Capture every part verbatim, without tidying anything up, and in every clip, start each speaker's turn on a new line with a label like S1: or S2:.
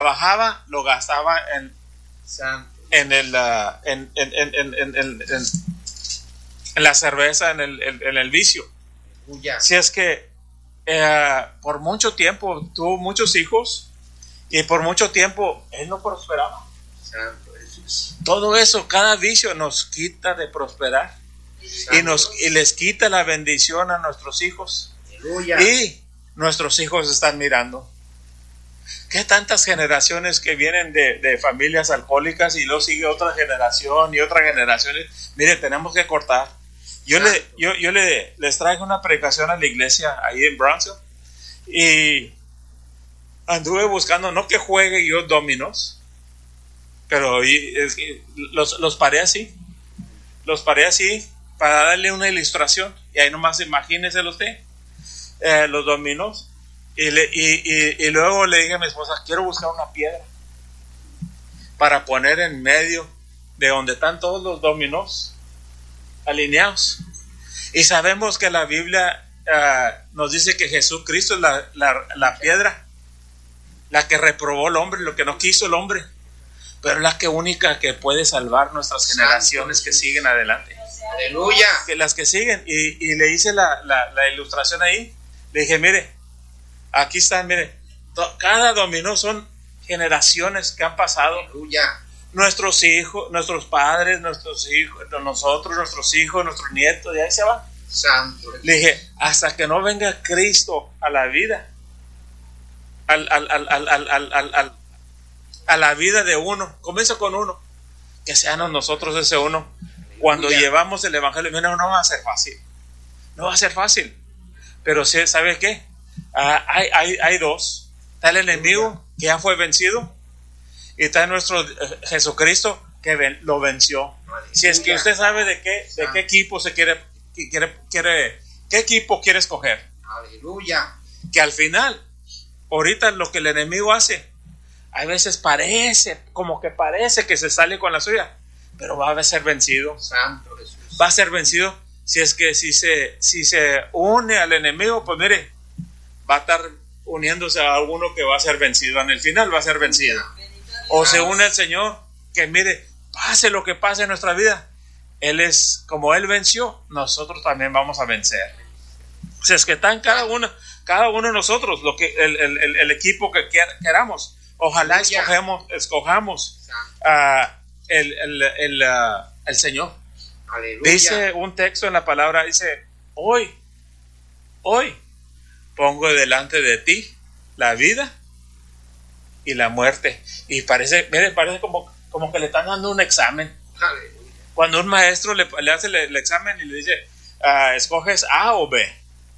S1: trabajaba lo gastaba en, en, el, uh, en, en, en, en, en, en, en, en la cerveza, en el, en, en el vicio. Si es que eh, por mucho tiempo tuvo muchos hijos y por mucho tiempo él no prosperaba. Todo eso, cada vicio nos quita de prosperar y, nos, y les quita la bendición a nuestros hijos. Aleluya. Y nuestros hijos están mirando. ¿Qué tantas generaciones que vienen de, de familias alcohólicas y luego sigue otra generación y otra generación? Mire, tenemos que cortar. Yo, le, yo, yo le, les traigo una predicación a la iglesia ahí en Brownsville y anduve buscando, no que juegue yo dominos, pero y, y, los, los paré así, los paré así para darle una ilustración y ahí nomás imagínese usted eh, los dominos y, le, y, y, y luego le dije a mi esposa, quiero buscar una piedra para poner en medio de donde están todos los dominos alineados. Y sabemos que la Biblia uh, nos dice que Jesucristo es la, la, la piedra, la que reprobó el hombre, lo que no quiso el hombre, pero es la que única que puede salvar nuestras generaciones que siguen adelante. Aleluya. Que las que siguen. Y, y le hice la, la, la ilustración ahí. Le dije, mire, aquí están, mire, to, cada dominó son generaciones que han pasado. Aleluya. Nuestros hijos, nuestros padres, nuestros hijos, nosotros, nuestros hijos, nuestros nietos, y ahí se van. Santo. Le dije, hasta que no venga Cristo a la vida, al, al, al, al, al, al, al, al, a la vida de uno, comienza con uno, que seamos nosotros ese uno. Cuando yeah. llevamos el evangelio, no, no va a ser fácil, no va a ser fácil, pero ¿sabe qué? Uh, hay, hay, hay dos, está el enemigo que ya fue vencido y está nuestro Jesucristo que ven, lo venció. Si es que usted sabe de qué, de qué equipo se quiere, quiere, quiere, qué equipo quiere escoger. Aleluya. Que al final, ahorita lo que el enemigo hace, a veces parece, como que parece que se sale con la suya, pero va a ser vencido. Santo Jesús. Va a ser vencido si es que si se, si se une al enemigo, pues mire, va a estar uniéndose a alguno que va a ser vencido. En el final va a ser vencido. O se une al Señor, que mire, pase lo que pase en nuestra vida, Él es, como Él venció, nosotros también vamos a vencer. O sea, es que está en cada uno, cada uno de nosotros, lo que, el, el, el equipo que queramos. Ojalá escogemos, escojamos uh, el, el, el, uh, el Señor. Aleluya. Dice un texto en la palabra, dice, hoy, hoy pongo delante de ti la vida y la muerte. Y parece, mire, parece como, como que le están dando un examen. Aleluya. Cuando un maestro le, le hace el, el examen y le dice, uh, escoges A o B.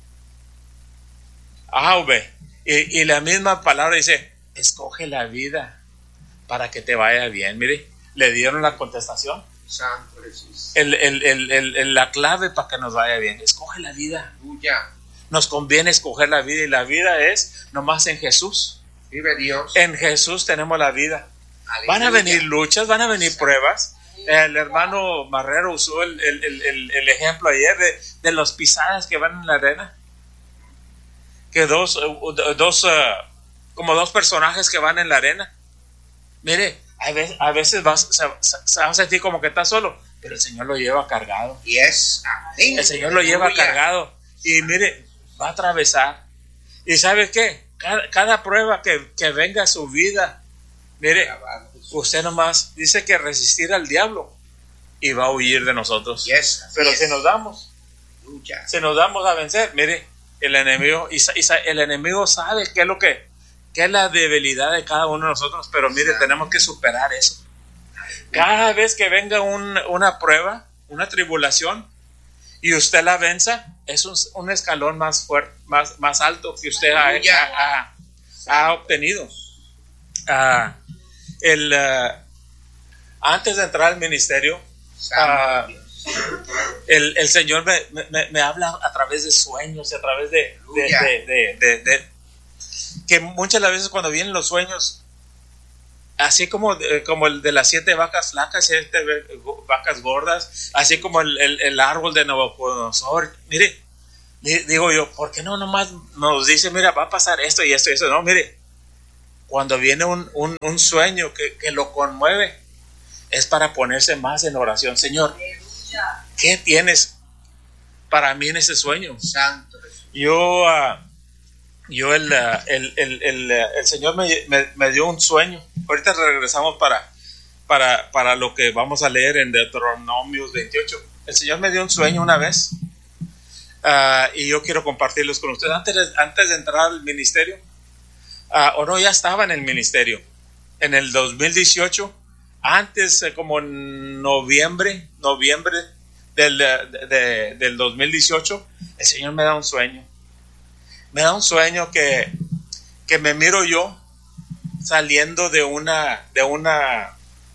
S1: A o B. Y, y la misma palabra dice, escoge la vida para que te vaya bien. Mire, le dieron la contestación. Santo Jesús. El, el, el, el, el, la clave para que nos vaya bien. Escoge la vida. Aleluya. Nos conviene escoger la vida y la vida es nomás en Jesús. Vive Dios. En Jesús tenemos la vida. Aleluya. Van a venir luchas, van a venir pruebas. El hermano Marrero usó el, el, el, el ejemplo ayer de, de los pisadas que van en la arena. Que dos, dos uh, como dos personajes que van en la arena. Mire, a veces, a veces vas, se, se va a sentir como que está solo, pero el Señor lo lleva cargado. Yes. El Señor lo lleva cargado. Y mire, va a atravesar. ¿Y sabe qué? Cada, cada prueba que, que venga a su vida, mire, usted nomás dice que resistir al diablo y va a huir de nosotros. Yes, pero yes. si nos damos, Lucha. si nos damos a vencer, mire, el enemigo, y, y el enemigo sabe qué es lo que, qué es la debilidad de cada uno de nosotros, pero mire, tenemos que superar eso. Cada vez que venga un, una prueba, una tribulación, y usted la venza, es un, un escalón más fuerte, más, más alto que usted ha, ha, ha, ha obtenido. Uh, el, uh, antes de entrar al ministerio, uh, el, el Señor me, me, me habla a través de sueños, a través de, de, de, de, de, de que muchas las veces cuando vienen los sueños, así como, como el de las siete vacas flacas, siete vacas gordas, así como el, el, el árbol de Nabucodonosor. Mire, digo yo, ¿por qué no nomás nos dice, mira, va a pasar esto y esto y esto? No, mire, cuando viene un, un, un sueño que, que lo conmueve, es para ponerse más en oración. Señor, ¿qué tienes para mí en ese sueño?
S2: Santo.
S1: Yo, uh, yo el, uh, el, el, el, uh, el Señor me, me, me dio un sueño. Ahorita regresamos para, para, para lo que vamos a leer en Deuteronomios veintiocho. El Señor me dio un sueño una vez, uh, y yo quiero compartirlos con ustedes. Antes de, antes de entrar al ministerio, uh, o no, ya estaba en el ministerio. En el dos mil dieciocho, antes, eh, como en noviembre, noviembre del, de, de, del dos mil dieciocho, el Señor me da un sueño. Me da un sueño que, que me miro yo saliendo de una, de una,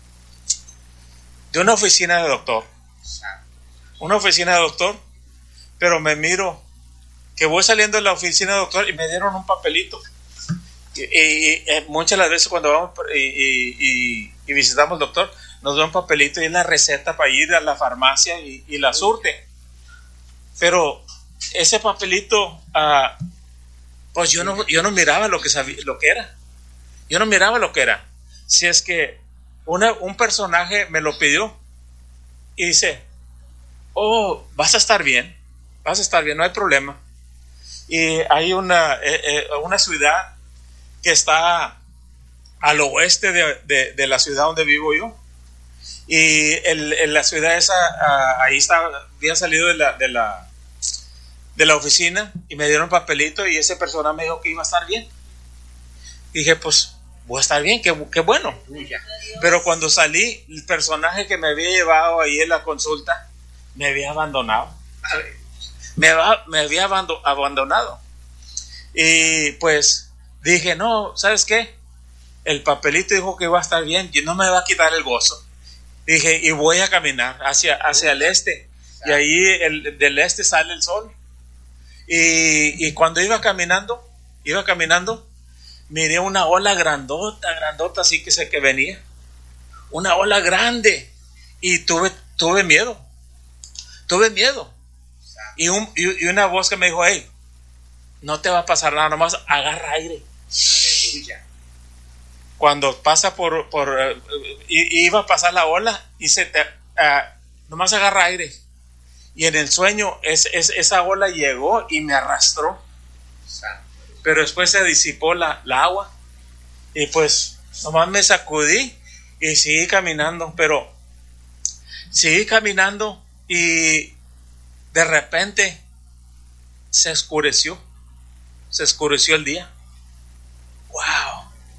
S1: de una oficina de doctor. Una oficina de doctor, pero me miro que voy saliendo de la oficina de doctor y me dieron un papelito. Y, y, y muchas las veces cuando vamos y, y, y, y visitamos al doctor, nos da un papelito y es la receta para ir a la farmacia y, y la surte. Pero ese papelito, uh, pues yo no, yo no miraba lo que sabía, lo que era. Yo no miraba lo que era. Si es que una, un personaje me lo pidió y dice: oh, vas a estar bien, vas a estar bien, no hay problema. Y hay una, eh, eh, una ciudad que está al oeste de, de, de la ciudad donde vivo yo. Y el, en la ciudad esa, uh, ahí está, había salido de la, de, la, de la oficina y me dieron un papelito y ese persona me dijo que iba a estar bien. Y dije, pues, voy a estar bien, qué, qué bueno. Pero cuando salí, el personaje que me había llevado ahí en la consulta me había abandonado. Me, me había abandonado. Y pues dije, no, ¿sabes qué? El papelito dijo que iba a estar bien y no me va a quitar el gozo. Dije, y voy a caminar hacia, hacia el este. Y ahí el, del este sale el sol. Y, y cuando iba caminando, iba caminando, miré una ola grandota, grandota, así que sé que venía. Una ola grande. Y tuve, tuve miedo. Tuve miedo. Y, un, y, y una voz que me dijo, hey, no te va a pasar nada, nomás agarra aire. Cuando pasa por, por uh, y, iba a pasar la ola y se te, uh, nomás agarra aire. Y en el sueño es, es, esa ola llegó y me arrastró. Pero después se disipó la, la agua y pues nomás me sacudí y seguí caminando. Pero seguí caminando y de repente se oscureció. Se oscureció el día. Wow.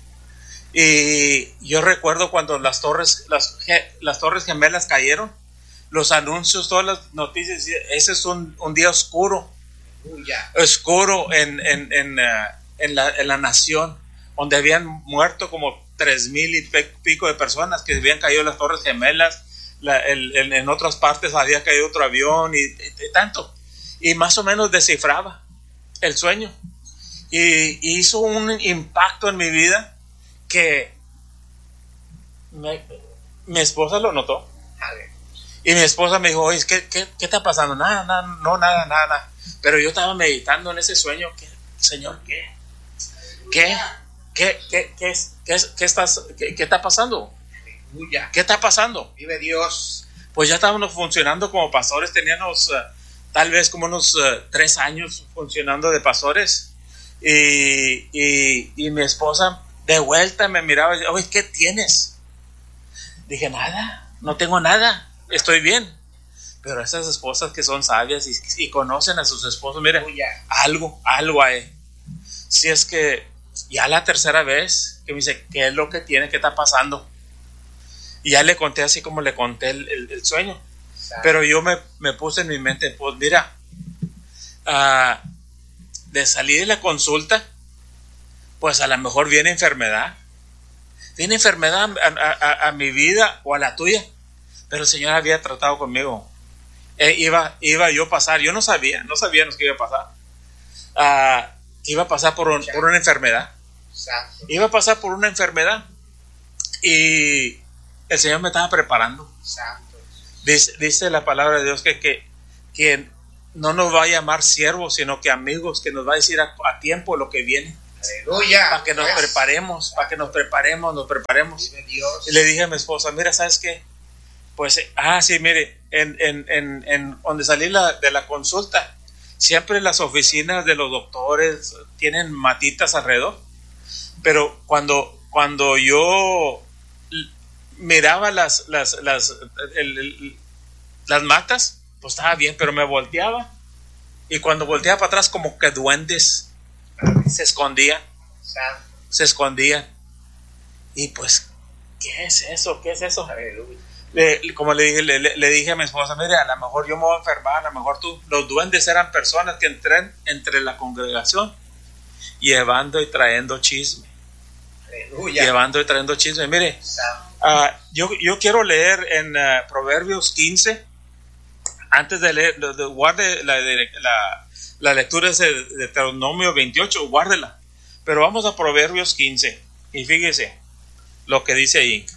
S1: Y yo recuerdo cuando las torres, las, las torres gemelas cayeron, los anuncios, todas las noticias, ese es un, un día oscuro, oscuro en, en, en, uh, en, la, en la nación, donde habían muerto como tres mil y pico de personas que habían caído las torres gemelas, la, el, el, en otras partes había caído otro avión y, y, y tanto, y más o menos descifraba el sueño, y, y hizo un impacto en mi vida que me, mi esposa lo notó. Y mi esposa me dijo, oye, ¿qué, qué, qué está pasando? Nada, nada, no, nada, nada. Pero yo estaba meditando en ese sueño. ¿Qué, Señor, qué? ¿Qué? ¿Qué, qué, qué, es, qué, qué, estás, qué, qué está pasando? ¿Qué está pasando?
S2: Vive Dios.
S1: Pues ya estábamos funcionando como pastores. Teníamos uh, tal vez como unos uh, tres años funcionando de pastores. Y, y, y mi esposa de vuelta me miraba y decía, oye, ¿qué tienes? Dije, nada, no tengo nada, estoy bien. Pero esas esposas que son sabias y, y conocen a sus esposos, miren, algo, algo hay. Si es que ya la tercera vez que me dice, ¿qué es lo que tiene? ¿Qué está pasando? Y ya le conté así como le conté el, el, el sueño. Pero yo me, me puse en mi mente, pues mira, uh, de salir de la consulta, pues a lo mejor viene enfermedad. Viene enfermedad a, a, a, a mi vida o a la tuya. Pero el Señor había tratado conmigo. Eh, iba, iba yo a pasar, yo no sabía, no sabíamos que iba a pasar. Uh, iba a pasar por, un, por una enfermedad. Iba a pasar por una enfermedad. Y el Señor me estaba preparando. Dice, dice la palabra de Dios que, que, que no nos va a llamar siervos, sino que amigos, que nos va a decir a, a tiempo lo que viene.
S2: Aleluya.
S1: Para que nos preparemos, para que nos preparemos, nos preparemos. Y le dije a mi esposa, mira, ¿sabes qué? Pues, ah, sí, mire, en, en, en, en donde salí la, de la consulta, siempre las oficinas de los doctores tienen matitas alrededor. Pero cuando, cuando yo miraba las, las, las, el, el, las matas, pues estaba bien, pero me volteaba. Y cuando volteaba para atrás, como que duendes se escondían. Se escondían. Y pues, ¿qué es eso? ¿Qué es eso? Le, como le dije, le, le dije a mi esposa, mire, a lo mejor yo me voy a enfermar, a lo mejor tú. Los duendes eran personas que entran entre la congregación, llevando y trayendo chisme. Aleluya. Llevando y trayendo chisme. Mire, uh, yo, yo quiero leer en uh, Proverbios quince. Antes de leer, de, de, guarde la, de, la, la lectura de Deuteronomio veintiocho, guárdela. Pero vamos a Proverbios quince. Y fíjese lo que dice ahí.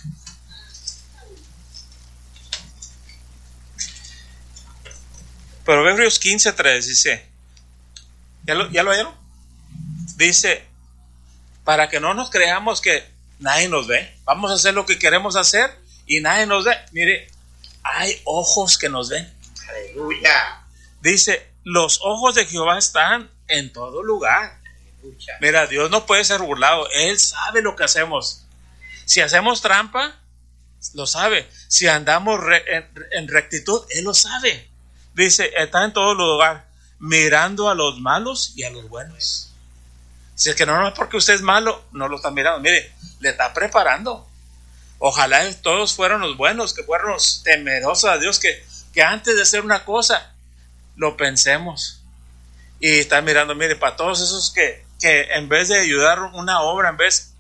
S1: Proverbios quince tres dice, ¿ya lo, ya lo oyeron? Dice, para que no nos creamos que nadie nos ve, vamos a hacer lo que queremos hacer y nadie nos ve. Mire, hay ojos que nos ven.
S2: Aleluya.
S1: Dice, los ojos de Jehová están en todo lugar. Aleluya. Mira, Dios no puede ser burlado, Él sabe lo que hacemos. Si hacemos trampa, lo sabe. Si andamos re, en, en rectitud, Él lo sabe. Dice, está en todo lugar, mirando a los malos y a los buenos. Si es que no, no es porque usted es malo, no lo está mirando. Mire, le está preparando. Ojalá todos fueran los buenos, que fuéramos temerosos a Dios, que, que antes de hacer una cosa, lo pensemos. Y está mirando, mire, para todos esos que, que en vez de ayudar una obra, en vez...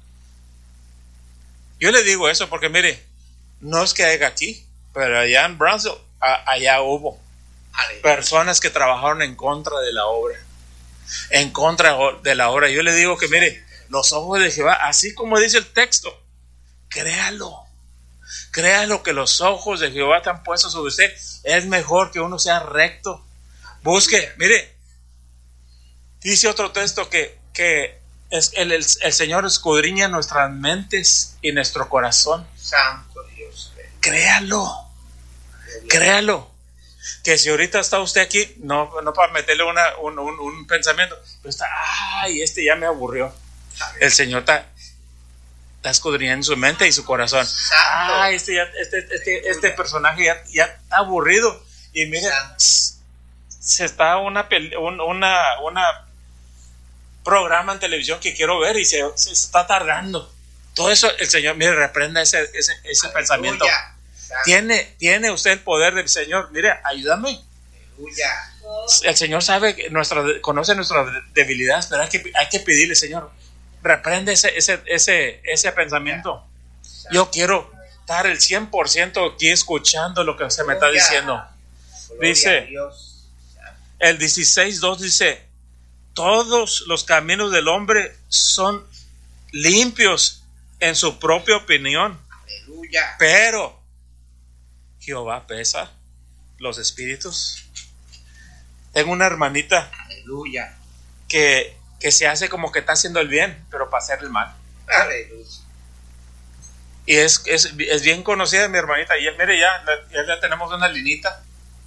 S1: Yo le digo eso porque, mire, no es que haya aquí, pero allá en Brownsville, allá hubo personas que trabajaron en contra de la obra, en contra de la obra. Yo le digo que mire, los ojos de Jehová, así como dice el texto, créalo, créalo que los ojos de Jehová están puestos sobre usted. Es mejor que uno sea recto. Busque, mire, dice otro texto que, que es el, el, el Señor escudriña nuestras mentes y nuestro corazón.
S2: Santo Dios,
S1: créalo, créalo. Que si ahorita está usted aquí, no, no para meterle una, un, un, un pensamiento, pero está, ay, este ya me aburrió. El Señor está, está escudriñando su mente y su corazón. Ay, este, ya, este, este, este personaje ya, ya está aburrido. Y mira, se está una, un, una, una programa en televisión que quiero ver y se, se está tardando. Todo eso, el Señor, mire, reprenda ese, ese, ese pensamiento. Tiene, tiene usted el poder del Señor. Mire, ayúdame. Aleluya. El Señor sabe que nuestra, conoce nuestras debilidades, pero hay que, hay que pedirle, Señor, reprende ese, ese, ese, ese pensamiento. Yo quiero estar el cien por ciento aquí escuchando lo que se me está diciendo. Dice, el dieciséis dos dice, todos los caminos del hombre son limpios en su propia opinión.
S2: Aleluya.
S1: Pero Jehová pesa los espíritus. Tengo una hermanita,
S2: aleluya,
S1: que, que se hace como que está haciendo el bien, pero para hacer el mal.
S2: Aleluya.
S1: Y es, es, es bien conocida mi hermanita. Y mire, ya, ya, ya tenemos una linita.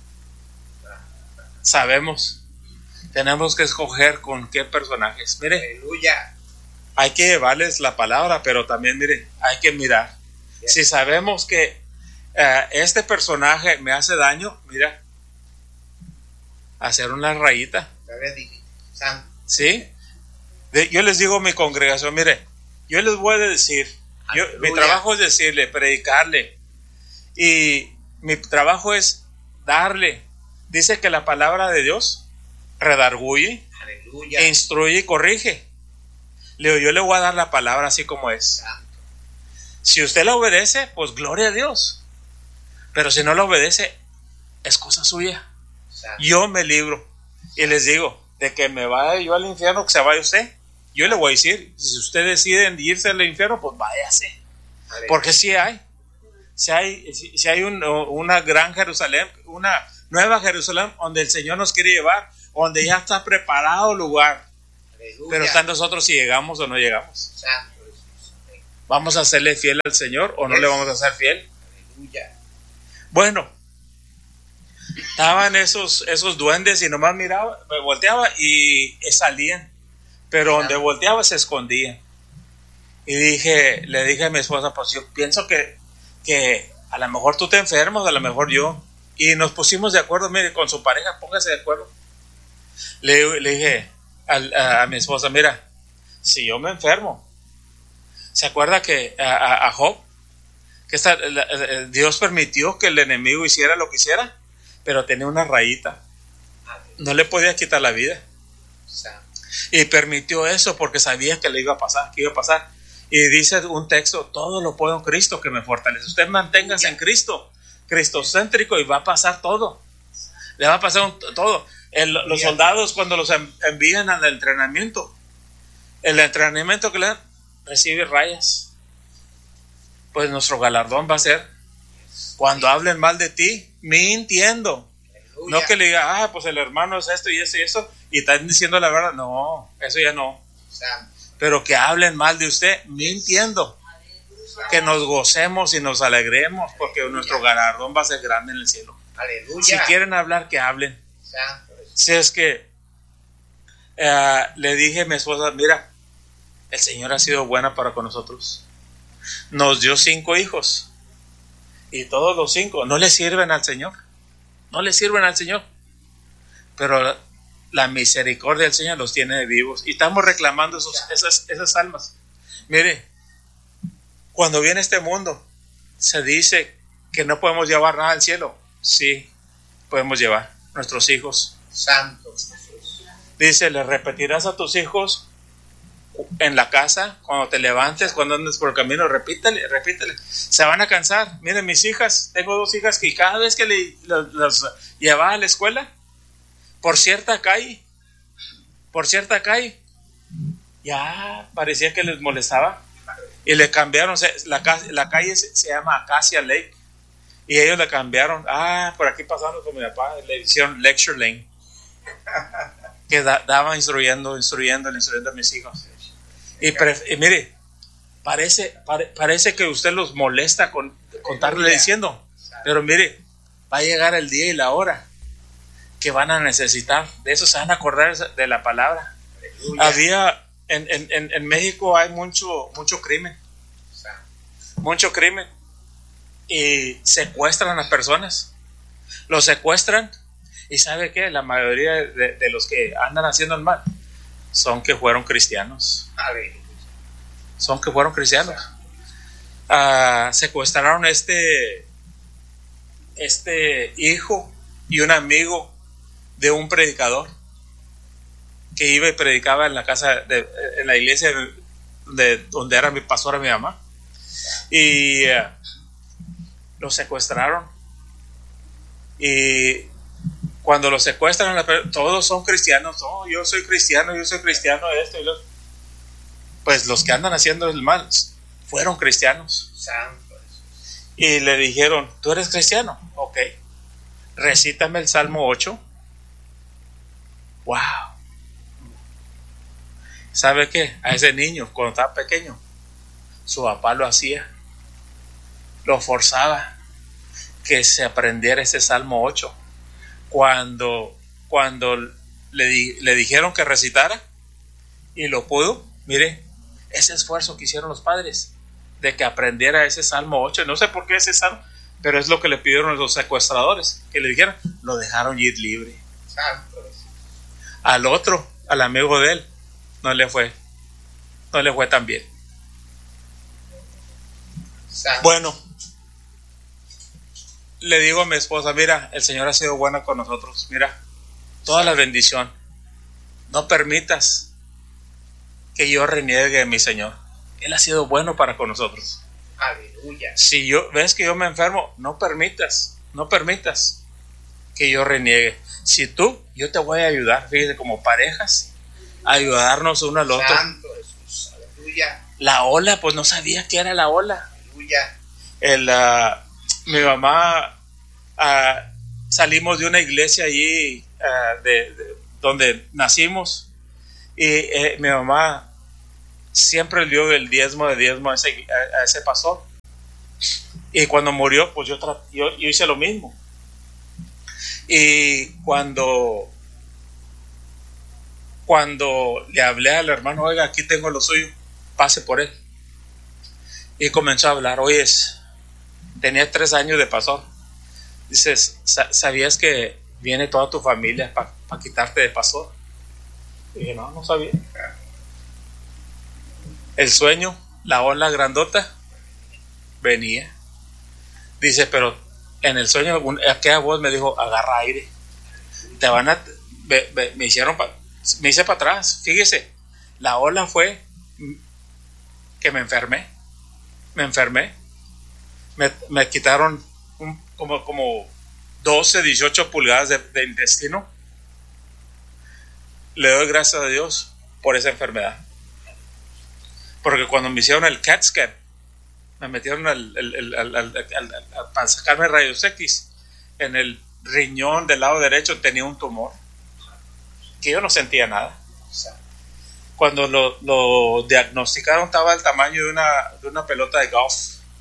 S1: Sabemos, tenemos que escoger con qué personajes. Mire,
S2: aleluya,
S1: hay que llevarles la palabra, pero también, mire, hay que mirar. Yeah. Si sabemos que uh, este personaje me hace daño, mira, hacer una rayita. ¿Sí? De, yo les digo a mi congregación, mire, yo les voy a decir, yo, mi trabajo es decirle, predicarle, y mi trabajo es darle. Dice que la palabra de Dios redarguye, aleluya, instruye y corrige. Le digo, yo le voy a dar la palabra así como es. Santo. Si usted la obedece, pues gloria a Dios. Pero si no la obedece, es cosa suya. Santo. Yo me libro. Y les digo, de que me vaya yo al infierno, que se vaya usted. Yo le voy a decir, si usted decide irse al infierno, pues váyase. Aleluya. Porque si hay, si hay, si hay un, una gran Jerusalén, una nueva Jerusalén, donde el Señor nos quiere llevar, donde ya está preparado el lugar.
S2: Aleluya.
S1: Pero está en nosotros si llegamos o no llegamos.
S2: Santo Jesús.
S1: ¿Vamos a serle fiel al Señor o no le vamos a ser fiel?
S2: Aleluya.
S1: Bueno, estaban esos, esos duendes y nomás miraba, me volteaba y salían. Pero donde volteaba se escondían. Y dije, le dije a mi esposa, pues yo pienso que, que a lo mejor tú te enfermas, a lo mejor yo. Y nos pusimos de acuerdo, mire, con su pareja, póngase de acuerdo. Le, le dije a, a, a mi esposa, mira, si yo me enfermo, ¿se acuerda que a, a, a Job? Que esta, la, Dios permitió que el enemigo hiciera lo que hiciera, pero tenía una rayita. No le podía quitar la vida. Y permitió eso porque sabía que le iba a pasar, que iba a pasar. Y dice un texto, todo lo puedo en Cristo que me fortalece. Usted manténgase en Cristo, cristocéntrico, y va a pasar todo. Le va a pasar un, todo. El, los soldados, cuando los envían al entrenamiento, el entrenamiento que le dan, recibe rayas. Pues nuestro galardón va a ser cuando hablen mal de ti, mintiendo. No que le diga, ah, pues el hermano es esto y esto y esto, y están diciendo la verdad. No, eso ya no. Pero que hablen mal de usted, mintiendo. Que nos gocemos y nos alegremos, porque nuestro galardón va a ser grande en el cielo.
S2: Aleluya.
S1: Si quieren hablar, que hablen. Si es que uh, le dije a mi esposa, mira, el Señor ha sido buena para con nosotros. Nos dio cinco hijos, y todos los cinco no le sirven al Señor. No le sirven al Señor, pero la misericordia del Señor los tiene vivos, y estamos reclamando esos, esas, esas almas. Mire, cuando viene este mundo, se dice que no podemos llevar nada al cielo. Sí, podemos llevar nuestros hijos.
S2: Santo Jesús.
S1: Dice, le repetirás a tus hijos en la casa, cuando te levantes, cuando andes por el camino, repítele, repítele. Se van a cansar. Miren, mis hijas, tengo dos hijas que cada vez que le, las, las llevaba a la escuela, por cierta calle, por cierta calle, ya parecía que les molestaba, y le cambiaron. La, la calle se, se llama Acacia Lake, y ellos le cambiaron. Ah, por aquí pasando con mi papá, le hicieron Lecture Lane, que da, daba instruyendo, instruyendo, instruyendo a mis hijos. Y, pre, y mire, parece, pare, parece que usted los molesta con, con estarle diciendo, pero mire, va a llegar el día y la hora que van a necesitar de eso, se van a acordar de la palabra. Aleluya. Había en, en, en México hay mucho, mucho crimen, mucho crimen, y secuestran a personas, los secuestran, y ¿sabe qué? La mayoría de, de los que andan haciendo el mal son que fueron cristianos. Son que fueron cristianos. Uh, secuestraron este este hijo y un amigo de un predicador que iba y predicaba en la casa de, en la iglesia de, de donde era mi pastora, mi mamá, y uh, lo secuestraron. Y cuando los secuestran, todos son cristianos. Oh, yo soy cristiano, yo soy cristiano, esto y lo. Pues los que andan haciendo el mal fueron cristianos.
S2: Santo.
S1: Y le dijeron, ¿tú eres cristiano? Ok, recítame el Salmo ocho. Wow. ¿Sabe qué? A ese niño, cuando estaba pequeño, su papá lo hacía, lo forzaba que se aprendiera ese Salmo ocho. Cuando, cuando le, di, le dijeron que recitara y lo pudo, mire, ese esfuerzo que hicieron los padres de que aprendiera ese Salmo ocho, no sé por qué ese Salmo, pero es lo que le pidieron los secuestradores, que le dijeran, lo dejaron ir libre. Al otro, al amigo de él, no le fue, no le fue tan bien. Bueno, le digo a mi esposa, mira, el Señor ha sido bueno con nosotros, mira, toda la bendición, no permitas que yo reniegue a mi Señor. Él ha sido bueno para con nosotros.
S2: Aleluya.
S1: Si yo ves que yo me enfermo, no permitas, no permitas que yo reniegue. Si tú, yo te voy a ayudar, fíjate, como parejas, a ayudarnos uno al otro.
S2: Santo Jesús. Aleluya.
S1: La ola, pues no sabía qué era la ola.
S2: Aleluya.
S1: El, uh, mi mamá, uh, salimos de una iglesia allí uh, de, de donde nacimos, Y eh, mi mamá siempre dio el diezmo de diezmo a ese, a, a ese pastor. Y cuando murió, pues yo, yo, yo hice lo mismo. Y cuando cuando le hablé al hermano, oiga, aquí tengo lo suyo, pase por él. Y comenzó a hablar, oye, tenía tres años de pastor. Dices, ¿sabías que viene toda tu familia para pa quitarte de pastor? Y dije, no, no sabía. El sueño, la ola grandota, venía. Dice, pero en el sueño, aquella voz me dijo, agarra aire. Te van a, me, me, me hicieron, pa, me hice para atrás. Fíjese, la ola fue que me enfermé. Me enfermé. Me, me quitaron un, como, como doce, dieciocho pulgadas de, de intestino. Le doy gracias a Dios por esa enfermedad. Porque cuando me hicieron el CAT scan, me metieron al, al, al, al, al, al, al, para sacarme rayos X, en el riñón del lado derecho tenía un tumor que yo no sentía nada. Cuando lo, lo diagnosticaron, estaba del tamaño de una, de una pelota de golf.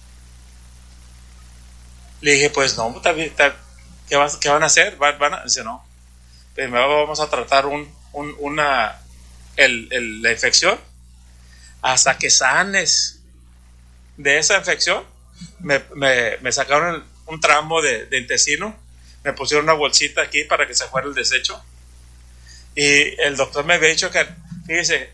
S1: Le dije, pues no, ¿qué, vas, qué van a hacer? ¿Van, van a? Dice, no, primero vamos a tratar un, un, una, el, el, la infección hasta que sanes de esa infección. Me, me, me sacaron un tramo de, de intestino, me pusieron una bolsita aquí para que se fuera el desecho. Y el doctor me había dicho que, fíjese,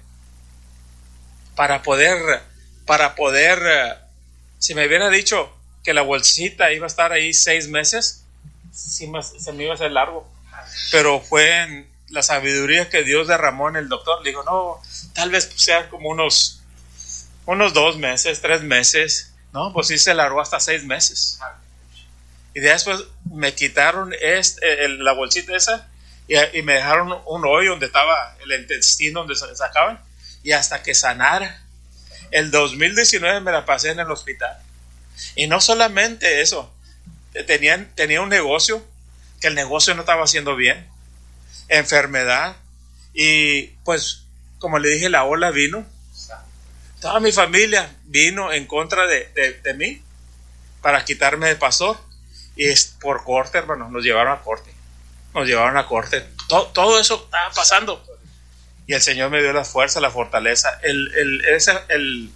S1: para poder, para poder, si me hubiera dicho que la bolsita iba a estar ahí seis meses, sí me, se me iba a hacer largo. Pero fue en la sabiduría que Dios derramó en el doctor. Le digo, no, tal vez sean como unos, unos dos meses, tres meses. No, pues sí se largó hasta seis meses. Y después me quitaron este, el, la bolsita esa y, y me dejaron un hoyo donde estaba el intestino, donde se sacaban, y hasta que sanara. El dos mil diecinueve me la pasé en el hospital. Y no solamente eso, tenían, tenía un negocio que el negocio no estaba haciendo bien, enfermedad, y pues como le dije, la ola vino, toda mi familia vino en contra de, de, de mí para quitarme de pastor, y es por corte, hermano, nos llevaron a corte, nos llevaron a corte, todo, todo eso estaba pasando, y el Señor me dio la fuerza, la fortaleza, el, el, ese, el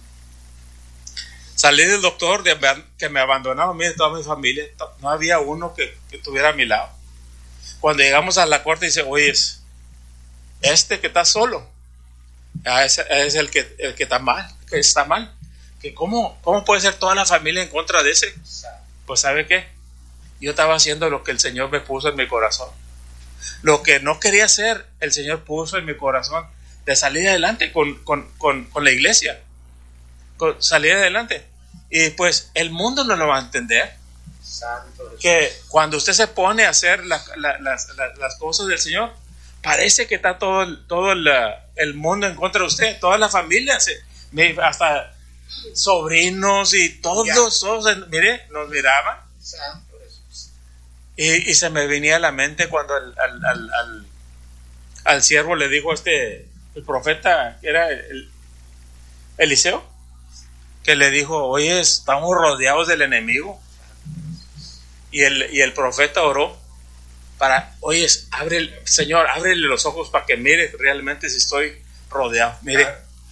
S1: salí del doctor de, que me abandonaba a mí y toda mi familia, no había uno que, que estuviera a mi lado. Cuando llegamos a la corte dice, oye, este que está solo, es, es el, que, el que está mal, que está mal, que cómo, cómo puede ser toda la familia en contra de ese. Pues ¿sabe qué? Yo estaba haciendo lo que el Señor me puso en mi corazón, lo que no quería hacer, el Señor puso en mi corazón, de salir adelante con, con, con, con la iglesia, con salir adelante. Y pues el mundo no lo va a entender. Santo que cuando usted se pone a hacer la, la, las, la, las cosas del Señor, parece que está todo, el, todo el, el mundo en contra de usted, toda la familia, se, hasta sobrinos y todos, todos mire, nos miraban. Santo y, y se me venía a la mente cuando al, al, al, al, al siervo le dijo este, el profeta, que era el, Eliseo, que le dijo, oye, estamos rodeados del enemigo. Y el, y el profeta oró para, oye, abre el, Señor, ábrele los ojos para que mire realmente si estoy rodeado. Mire,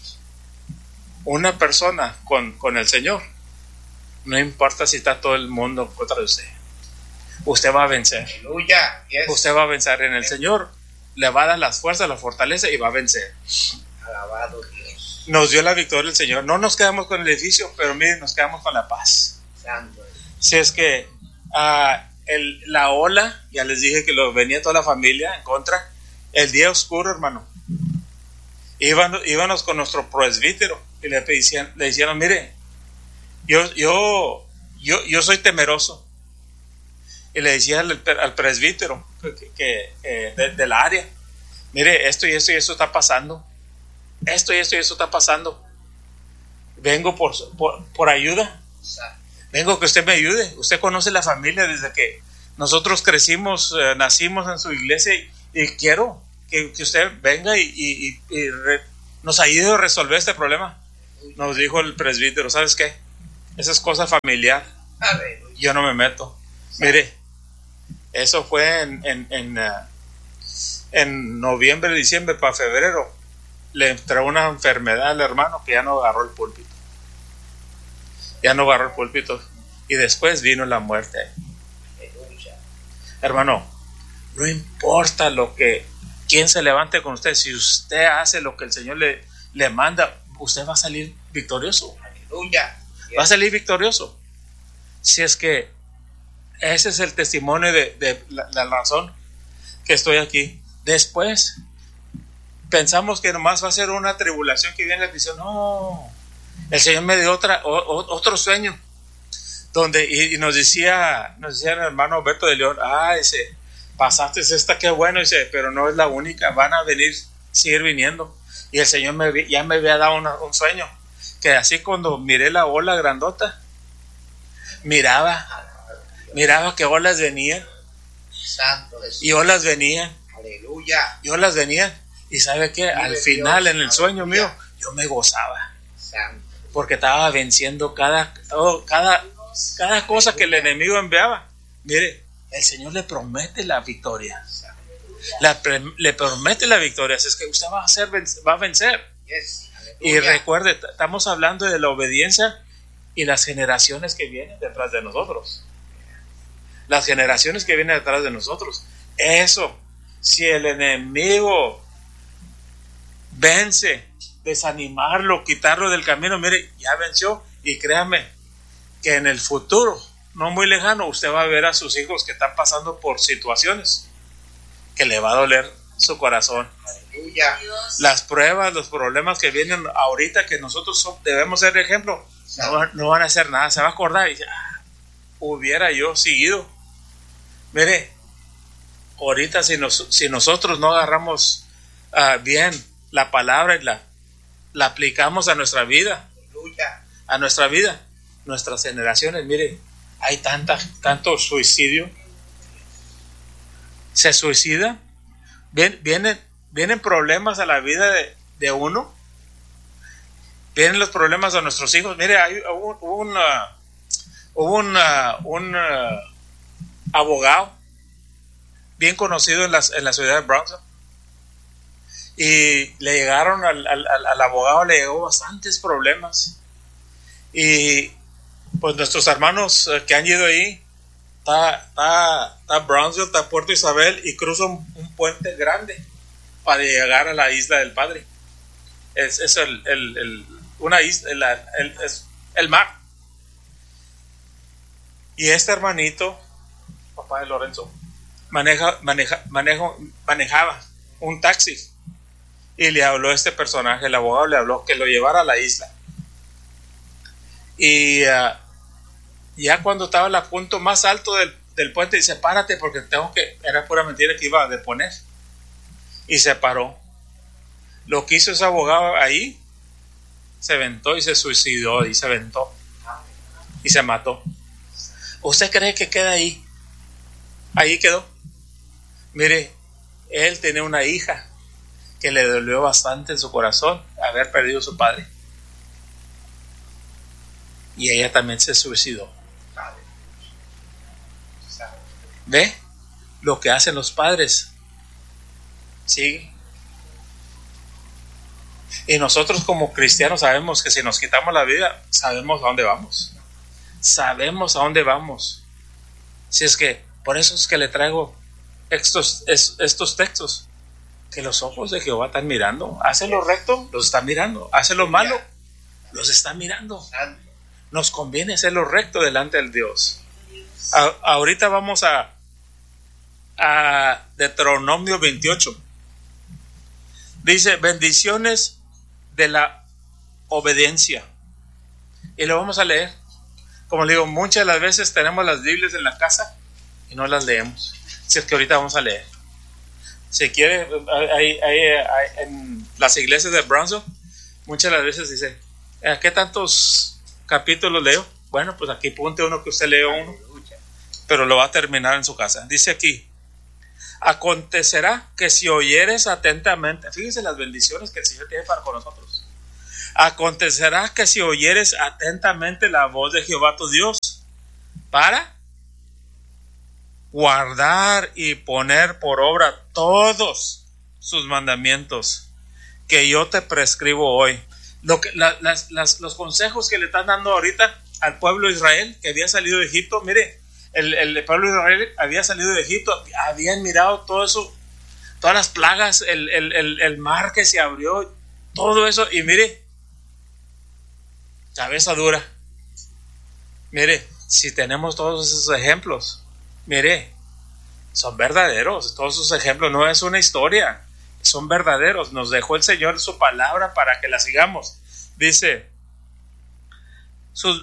S1: una persona con, con el Señor, no importa si está todo el mundo contra de usted, usted va a vencer.
S2: Aleluya. Yes.
S1: Usted va a vencer en el Señor, le va a dar las fuerzas, la fortaleza y va a vencer.
S2: Alabado Dios.
S1: Nos dio la victoria el Señor. No nos quedamos con el edificio, pero miren, nos quedamos con la paz.
S2: Santo.
S1: Si es que uh, el, la ola, ya les dije que lo venía toda la familia en contra. El día oscuro, hermano, íbamos, íbamos con nuestro presbítero y le decían, le decían, mire, yo, yo, yo, yo soy temeroso. Y le decía al, al presbítero que, que, eh, de, del área, mire, esto y esto y esto está pasando. Esto y esto y esto está pasando. Vengo por, por, por ayuda. Vengo que usted me ayude. Usted conoce la familia desde que nosotros crecimos, eh, nacimos en su iglesia y, y quiero, que, que usted venga y, y, y, y re, nos ayude a resolver este problema. Nos dijo el presbítero, ¿sabes qué? Esa es cosa familiar. Yo no me meto. Mire, eso fue en, en, en, uh, en noviembre, diciembre, para febrero. Le entró una enfermedad al hermano que ya no agarró el púlpito. Ya no agarró el púlpito. Y después vino la muerte. Hermano, no importa lo que, quién se levante con usted, si usted hace lo que el Señor le, le manda, usted va a salir victorioso.
S2: Aleluya.
S1: Va a salir victorioso. Si es que ese es el testimonio de, de la, la razón que estoy aquí. Después pensamos que nomás va a ser una tribulación que viene y dice, no, el Señor me dio otra, o, otro sueño donde y, y nos decía nos decía el hermano Beto de León, ah, dice, pasaste esta, qué bueno, dice, pero no es la única, van a venir, seguir viniendo. Y el Señor me, ya me había dado una, un sueño, que así cuando miré la ola grandota, miraba miraba que olas venían.
S2: Santo Jesús.
S1: Y olas venían.
S2: Aleluya.
S1: Y olas venían. Y sabe que al final, Dios, en el sueño aleluya, mío, yo me gozaba.
S2: Santo.
S1: Porque estaba venciendo cada, todo, cada, cada cosa que el enemigo enviaba. Mire, el Señor le promete la victoria. La, le promete la victoria. Así es que usted va a, hacer, va a vencer.
S2: Yes.
S1: Y recuerde, estamos hablando de la obediencia y las generaciones que vienen detrás de nosotros. Las generaciones que vienen detrás de nosotros. Eso, si el enemigo vence, desanimarlo, quitarlo del camino, mire, ya venció. Y créame que en el futuro, no muy lejano, usted va a ver a sus hijos que están pasando por situaciones que le va a doler su corazón.
S2: Aleluya.
S1: Las pruebas, los problemas que vienen ahorita, que nosotros son, debemos ser ejemplo, no, no van a hacer nada. Se va a acordar y dice, ah, hubiera yo seguido. Mire, ahorita si, nos, si nosotros no agarramos uh, bien la palabra y la, la aplicamos a nuestra vida,
S2: Aleluya,
S1: a nuestra vida, nuestras generaciones, mire, hay tanta, tanto suicidio, se suicida, Vien, vienen, vienen problemas a la vida de, de uno, vienen los problemas a nuestros hijos. Mire, hay un, un, uh, un, uh, un uh, abogado bien conocido en la, en la ciudad de Brownsville, y le llegaron al, al, al abogado, le llegó bastantes problemas, y pues nuestros hermanos que han ido ahí, está, está, está Brownsville, está Puerto Isabel, y cruzan un, un puente grande para llegar a la isla del Padre. Es, es el, el, el, una isla, el, el, es el mar. Y este hermanito, papá de Lorenzo, maneja, maneja, manejo, manejaba un taxi, y le habló a este personaje, el abogado le habló que lo llevara a la isla. Y uh, ya cuando estaba en el punto más alto del, del puente, dice, párate porque tengo que, era pura mentira que iba a deponer. Y se paró. Lo que hizo ese abogado ahí, se aventó y se suicidó, y se aventó y se mató. ¿Usted cree que queda ahí? Ahí quedó. Mire, él tenía una hija que le dolió bastante en su corazón haber perdido a su padre, y ella también se suicidó. ¿Ve lo que hacen los padres? ¿Sí? Y nosotros como cristianos sabemos que si nos quitamos la vida, sabemos a dónde vamos. Sabemos a dónde vamos. Si es que, por eso es que le traigo estos, estos textos, que los ojos de Jehová están mirando. Hace lo recto, los está mirando. Hace lo malo, los está mirando. Nos conviene hacer lo recto delante del Dios. A, ahorita vamos a a Deuteronomio veintiocho. Dice, bendiciones de la obediencia. Y lo vamos a leer. Como le digo, muchas de las veces tenemos las Biblias en la casa y no las leemos. Si es que ahorita vamos a leer. Si quiere, hay, hay, hay, en las iglesias de Brownsville, muchas de las veces dice, ¿qué tantos capítulos leo? Bueno, pues aquí ponte uno que usted lea uno, pero lo va a terminar en su casa. Dice aquí, Acontecerá que si oyeres atentamente, fíjense las bendiciones que el Señor tiene para con nosotros. Acontecerá que si oyeres atentamente la voz de Jehová tu Dios, para guardar y poner por obra todos sus mandamientos que yo te prescribo hoy. Lo que, la, las, las, los consejos que le están dando ahorita al pueblo de Israel que había salido de Egipto. Mire, el, el pueblo de Israel había salido de Egipto, habían mirado todo eso, todas las plagas, el, el, el, el mar que se abrió, todo eso, y mire, cabeza dura. Mire, si tenemos todos esos ejemplos, mire, son verdaderos. Todos esos ejemplos no es una historia, son verdaderos. Nos dejó el Señor su palabra para que la sigamos. Dice, sus,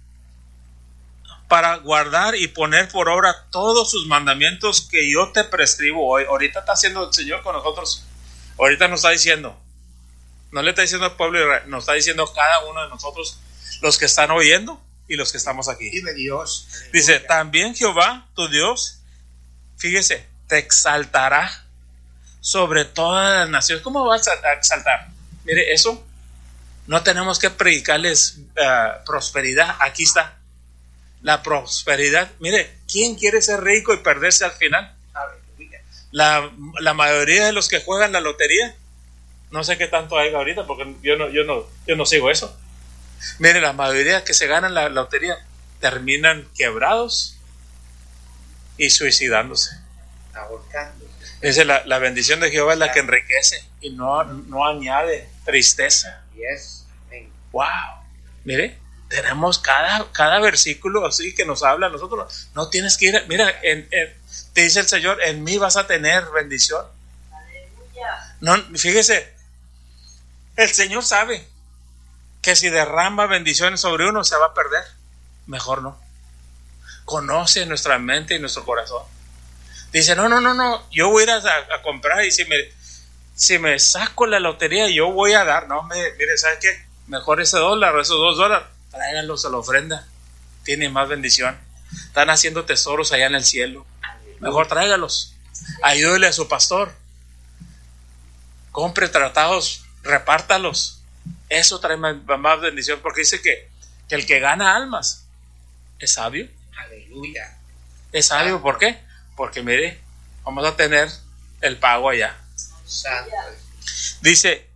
S1: para guardar y poner por obra todos sus mandamientos que yo te prescribo hoy. Ahorita está haciendo el Señor con nosotros. Ahorita nos está diciendo, no le está diciendo al pueblo de Israel, nos está diciendo cada uno de nosotros, los que están oyendo y los que estamos aquí.
S2: Dime Dios.
S1: Dice, también Jehová tu Dios, fíjese, te exaltará sobre todas las naciones. ¿Cómo vas a exaltar? Mire, eso no tenemos que predicarles uh, prosperidad. Aquí está la prosperidad. Mire, ¿quién quiere ser rico y perderse al final? La, la mayoría de los que juegan la lotería, no sé qué tanto hay ahorita, porque yo no, yo no, yo no sigo eso. Mire, la mayoría que se ganan la lotería terminan quebrados y suicidándose.
S2: Ahorcándose.
S1: Dice, la, la bendición de Jehová es la que enriquece y no, no añade tristeza.
S2: Yes.
S1: Wow. Mire, tenemos cada, cada versículo así que nos habla a nosotros. No tienes que ir, mira, en, en, te dice el Señor, en mí vas a tener bendición. Aleluya. No, fíjese, el Señor sabe que si derrama bendiciones sobre uno se va a perder. Mejor no. Conoce nuestra mente y nuestro corazón. Dice, no, no, no, no, yo voy a ir a, a comprar y si me, si me saco la lotería yo voy a dar. No, me, mire, ¿sabe qué? Mejor ese dólar o esos dos dólares, tráiganlos a la ofrenda. Tiene más bendición. Están haciendo tesoros allá en el cielo. Mejor tráigalos. Ayúdele a su pastor. Compre tratados, repártalos. Eso trae más, más bendición, porque dice que, que el que gana almas es sabio.
S2: Aleluya.
S1: Es sabio, ¿por qué? Porque mire, vamos a tener el pago allá.
S2: Santo.
S1: Dice,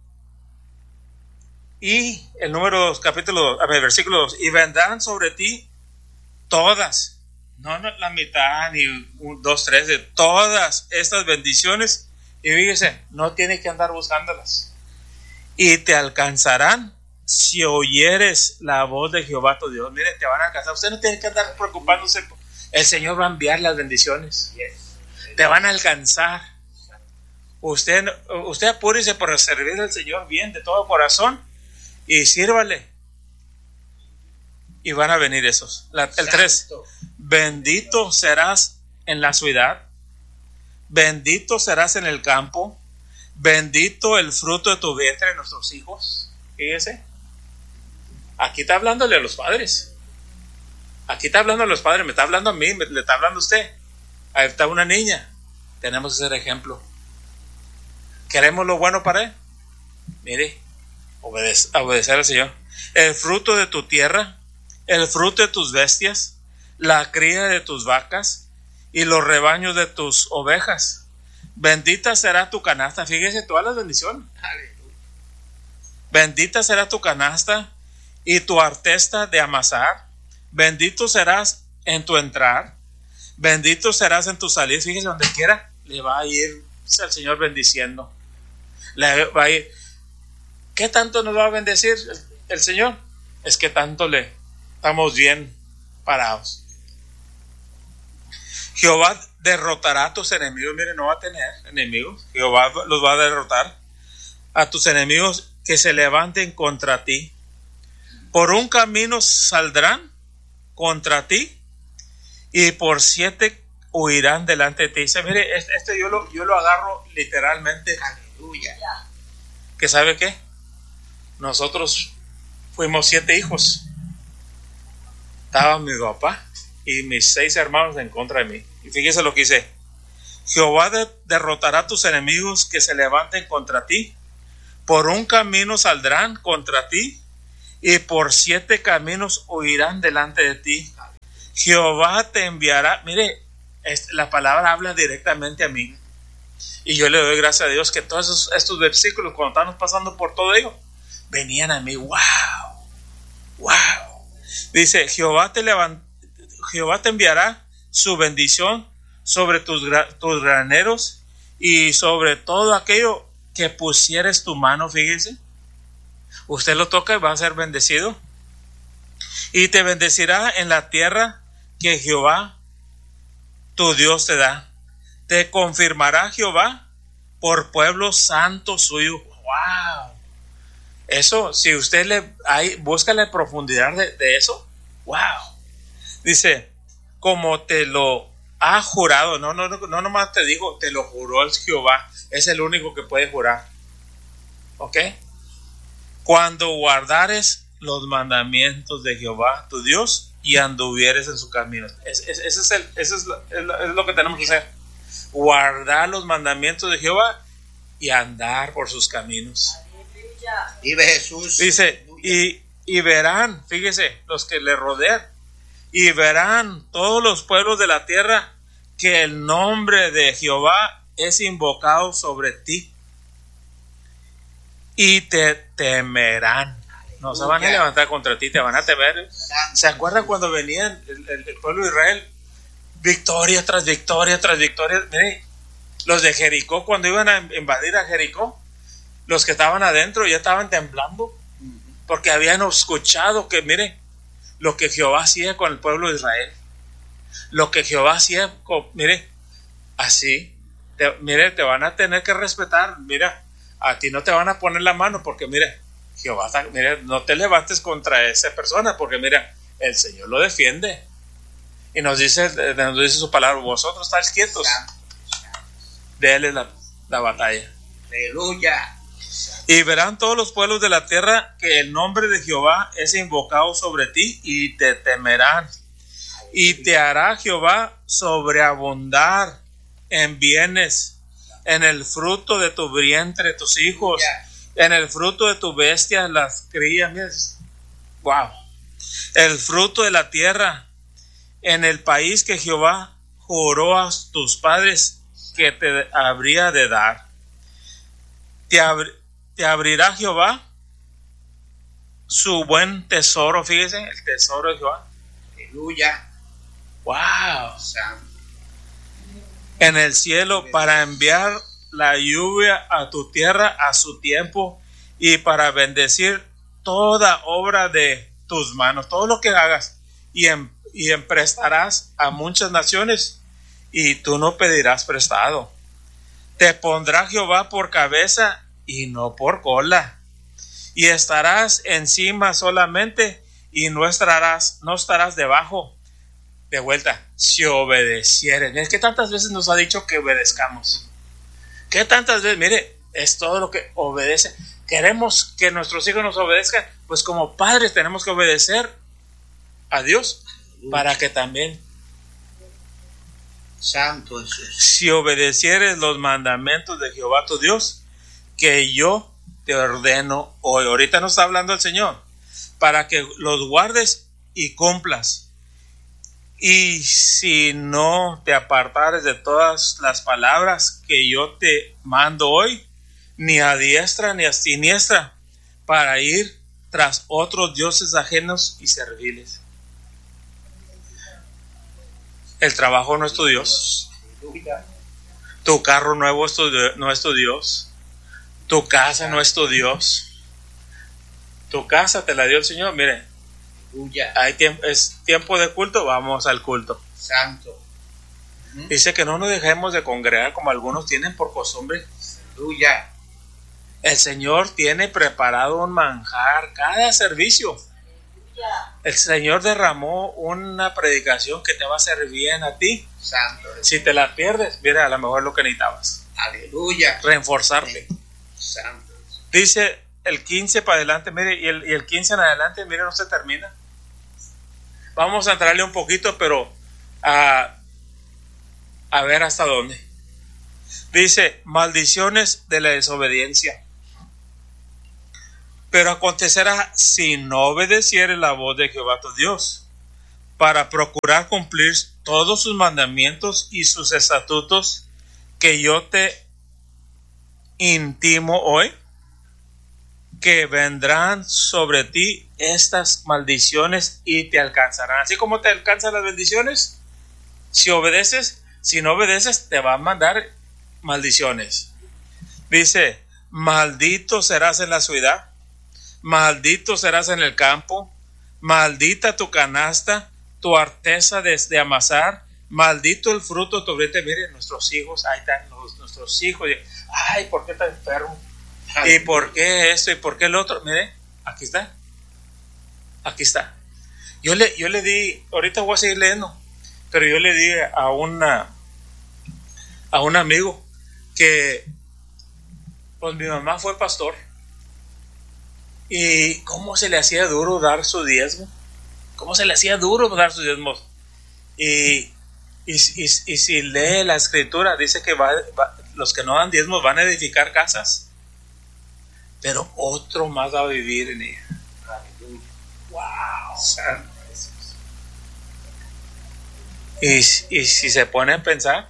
S1: y el número dos, capítulo, a ver, versículo dos, y vendrán sobre ti todas, no la mitad, ni un, dos, tres, de todas estas bendiciones, y fíjese, no tienes que andar buscándolas, y te alcanzarán si oyeres la voz de Jehová tu Dios. Mire, te van a alcanzar, usted no tiene que andar preocupándose, el Señor va a enviar las bendiciones, yes. Te van a alcanzar. Usted, usted apúrese por servir al Señor bien, de todo corazón, y sírvale, y van a venir esos. La, el tres, bendito serás en la ciudad, bendito serás en el campo, bendito el fruto de tu vientre, nuestros hijos. Fíjese, aquí está hablándole a los padres. Aquí está hablando a los padres, me está hablando a mí, me, le está hablando a usted. Ahí está una niña. Tenemos que ser ejemplo. ¿Queremos lo bueno para él? Mire, obedece, obedecer al Señor. El fruto de tu tierra, el fruto de tus bestias, la cría de tus vacas y los rebaños de tus ovejas. Bendita será tu canasta. Fíjese todas las bendiciones. Aleluya. Bendita será tu canasta y tu artesta de amasar. Bendito serás en tu entrar, bendito serás en tu salir. Fíjese, donde quiera le va a ir el Señor bendiciendo. Le va a ir. ¿Qué tanto nos va a bendecir el, el Señor? Es que tanto le estamos bien parados. Jehová derrotará a tus enemigos. Mire, no va a tener enemigos. Jehová los va a derrotar. A tus enemigos que se levanten contra ti. Por un camino saldrán contra ti y por siete huirán delante de ti. Dice, mire, este yo lo, yo lo agarro literalmente. Aleluya. ¿Que sabe qué? Nosotros fuimos siete hijos. Estaba mi papá y mis seis hermanos en contra de mí. Y fíjese lo que dice. Jehová de, derrotará a tus enemigos que se levanten contra ti. Por un camino saldrán contra ti, y por siete caminos huirán delante de ti. Jehová te enviará. Mire, la palabra habla directamente a mí. Y yo le doy gracias a Dios que todos esos, estos versículos, cuando estamos pasando por todo ello, venían a mí. ¡Wow! ¡Wow! Dice, Jehová te levant, Jehová te enviará su bendición sobre tus, tus graneros y sobre todo aquello que pusieres tu mano. Fíjese, usted lo toca y va a ser bendecido. Y te bendecirá en la tierra que Jehová tu Dios te da. Te confirmará Jehová por pueblo santo suyo. ¡Wow! Eso, si usted le hay, busca la profundidad de, de eso. ¡Wow! Dice, como te lo ha jurado. No, no, no, no nomás te digo, te lo juró el Jehová. Es el único que puede jurar. ¿Ok? Cuando guardares los mandamientos de Jehová tu Dios y anduvieres en sus caminos. Es, es, ese es, el, ese es, lo, es, lo, es lo que tenemos que hacer. Guardar los mandamientos de Jehová y andar por sus caminos.
S2: Vive Jesús.
S1: Dice, y, y verán, fíjese, los que le rodean, y verán todos los pueblos de la tierra que el nombre de Jehová es invocado sobre ti, y te temerán. No se van a levantar contra ti, te van a temer. ¿Se acuerdan cuando venían el, el, el pueblo de Israel? Victoria tras victoria tras victoria. Mire, los de Jericó, cuando iban a invadir a Jericó, los que estaban adentro ya estaban temblando, porque habían escuchado que, mire, lo que Jehová hacía con el pueblo de Israel, lo que Jehová hacía con, mire, así, te, mire, te van a tener que respetar. Mira, a ti no te van a poner la mano, porque mire, Jehová está, mire, no te levantes contra esa persona, porque mira, el Señor lo defiende. Y nos dice, nos dice su palabra, vosotros estáis quietos, déle la, la batalla.
S2: Aleluya.
S1: Y verán todos los pueblos de la tierra que el nombre de Jehová es invocado sobre ti, y te temerán. Y te hará Jehová sobreabundar en bienes, en el fruto de tu vientre, tus hijos, en el fruto de tu bestia, las crías. Mira, wow. El fruto de la tierra, en el país que Jehová juró a tus padres que te habría de dar. Te, abri, te abrirá Jehová su buen tesoro. Fíjese, el tesoro de Jehová.
S2: Aleluya.
S1: Wow. En el cielo, para enviar la lluvia a tu tierra a su tiempo, y para bendecir toda obra de tus manos, todo lo que hagas, y, em, y emprestarás a muchas naciones, y tú no pedirás prestado. Te pondrá Jehová por cabeza y no por cola, y estarás encima solamente, y no estarás, no estarás debajo. De vuelta, si obedecieres. Es que tantas veces nos ha dicho que obedezcamos. ¿Qué tantas veces? Mire, es todo lo que obedece. Queremos que nuestros hijos nos obedezcan. Pues como padres tenemos que obedecer a Dios, para que también.
S2: Santo Jesús.
S1: Si obedecieres los mandamientos de Jehová tu Dios, que yo te ordeno hoy. Ahorita nos está hablando el Señor. Para que los guardes y cumplas. Y si no te apartares de todas las palabras que yo te mando hoy, ni a diestra ni a siniestra, para ir tras otros dioses ajenos y servirles. El trabajo no es tu Dios. Tu carro nuevo es tu, no es tu Dios. Tu casa no es tu Dios. Tu casa te la dio el Señor. Mire, hay tiempo, es tiempo de culto, vamos al culto.
S2: Santo.
S1: Uh-huh. Dice que no nos dejemos de congregar como algunos tienen por costumbre.
S2: Aleluya.
S1: El Señor tiene preparado un manjar cada servicio. Aleluya. El Señor derramó una predicación que te va a hacer bien a ti.
S2: Santo.
S1: Si te la pierdes, mira, a lo mejor lo que necesitabas.
S2: Aleluya.
S1: Reforzarte.
S2: Santo.
S1: Dice el quince para adelante, mire, y el, y el quince en adelante, mire, no se termina. Vamos a entrarle un poquito, pero a, a ver hasta dónde. Dice, maldiciones de la desobediencia. Pero acontecerá si no obedecieres la voz de Jehová tu Dios, para procurar cumplir todos sus mandamientos y sus estatutos que yo te intimo hoy, que vendrán sobre ti estas maldiciones y te alcanzarán. Así como te alcanzan las bendiciones, si obedeces, si no obedeces, te va a mandar maldiciones. Dice, maldito serás en la ciudad, maldito serás en el campo, maldita tu canasta, tu arteza de, de amasar, maldito el fruto de tu vientre. Miren, nuestros hijos, ahí están los, nuestros hijos. Ay, ¿por qué está enfermo? ¿Y por qué esto? ¿Y por qué el otro? Miren, aquí está. Aquí está. Yo le, yo le di, ahorita voy a seguir leyendo, pero yo le di a una a un amigo que, pues mi mamá fue pastor, y cómo se le hacía duro dar su diezmo, cómo se le hacía duro dar sus diezmos, y, y, y, y si lee la escritura, dice que va, va, los que no dan diezmos van a edificar casas, pero otro más va a vivir en ella. Wow. Y, y si se pone a pensar,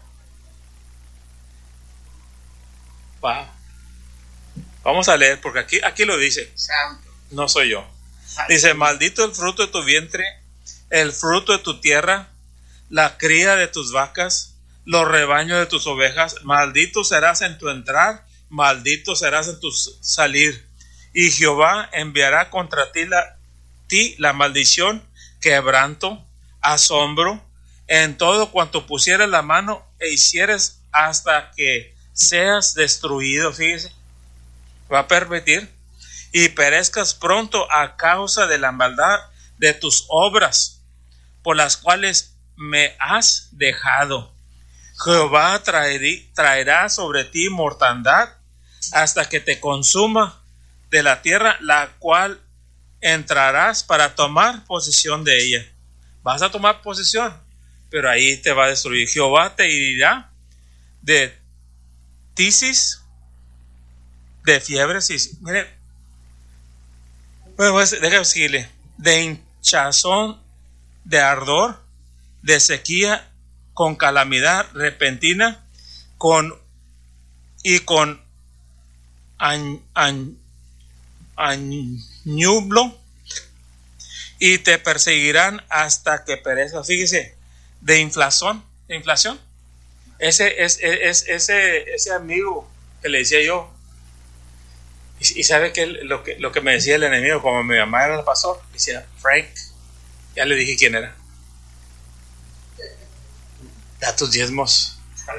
S1: wow. Vamos a leer, porque aquí, aquí lo dice.
S2: Santo.
S1: No soy yo. Dice, maldito el fruto de tu vientre, el fruto de tu tierra, la cría de tus vacas, los rebaños de tus ovejas. Maldito serás en tu entrar, maldito serás en tu salir. Y Jehová enviará contra ti la, ti la maldición, quebranto, asombro, en todo cuanto pusieras la mano e hicieres hasta que seas destruido. Fíjese, va a permitir, y perezcas pronto a causa de la maldad de tus obras, por las cuales me has dejado. Jehová traerí, traerá sobre ti mortandad hasta que te consuma de la tierra, la cual entrarás para tomar posesión de ella. Vas a tomar posesión, pero ahí te va a destruir. Jehová te herirá de tisis, de fiebres, y mire, bueno, pues, déjame seguirle, de hinchazón, de ardor, de sequía, con calamidad repentina, con y con añ, añ, añublo, y te perseguirán hasta que perezcas. Fíjese, de inflación, de inflación. Ese es, es, es ese, ese amigo que le decía yo. Y, y sabe que lo que lo que me decía el enemigo, como mi mamá era el pastor, decía, Frank, ya le dije quién era. Da tus diezmos.